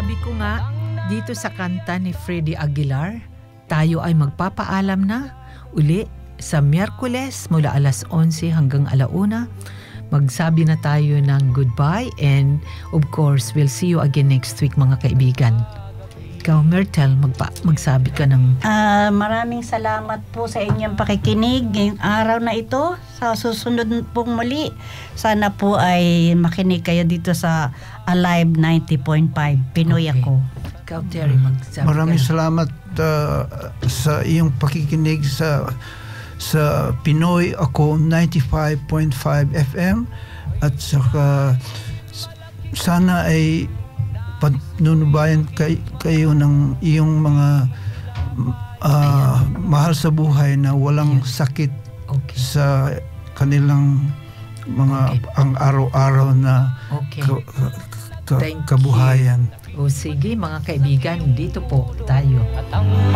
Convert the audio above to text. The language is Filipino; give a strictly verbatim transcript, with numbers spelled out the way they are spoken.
Sabi ko nga, dito sa kanta ni Freddie Aguilar, tayo ay magpapaalam na uli sa Miyerkules mula alas onse hanggang alauna. Magsabi na tayo ng goodbye and of course, we'll see you again next week mga kaibigan. Ikaw, Myrtle, magpa- magsabi ka ng... Uh, maraming salamat po sa inyong pakikinig ngayong araw na ito. Sa susunod pong muli, sana po ay makinig kayo dito sa Alive ninety point five. Pinoy Okay. ako. Ikaw, Terry, magsabi Maraming ka ng... salamat uh, sa iyong pakikinig sa sa Pinoy Ako ninety-five point five F M at saka sana ay panunubayan kay, kayo ng iyong mga uh, mahal sa buhay na walang Yes. sakit Okay. sa kanilang mga Okay. ang araw-araw na Okay. ka, ka, Thank you. kabuhayan. O sige, mga kaibigan, dito po tayo. At ang